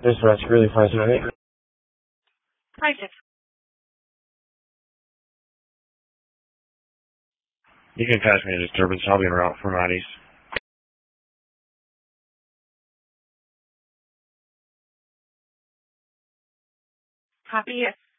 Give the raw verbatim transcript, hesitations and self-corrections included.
Dispatch, really five seven eight. Five six. You can pass me a disturbance. I'll be en route from out east. Copy.